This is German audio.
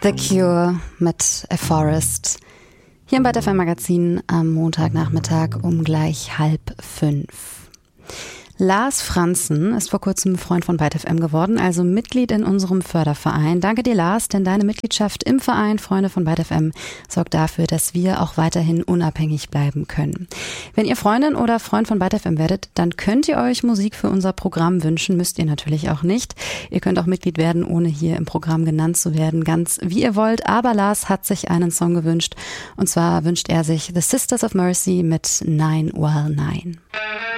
The Cure mit A Forest. Hier im Byte FM Magazin am Montagnachmittag um gleich 4:30. Lars Franzen ist vor kurzem Freund von Byte FM geworden, also Mitglied in unserem Förderverein. Danke dir, Lars, denn deine Mitgliedschaft im Verein Freunde von Byte FM sorgt dafür, dass wir auch weiterhin unabhängig bleiben können. Wenn ihr Freundin oder Freund von Byte FM werdet, dann könnt ihr euch Musik für unser Programm wünschen, müsst ihr natürlich auch nicht. Ihr könnt auch Mitglied werden, ohne hier im Programm genannt zu werden, ganz wie ihr wollt. Aber Lars hat sich einen Song gewünscht, und zwar wünscht er sich The Sisters of Mercy mit 9 Well 9.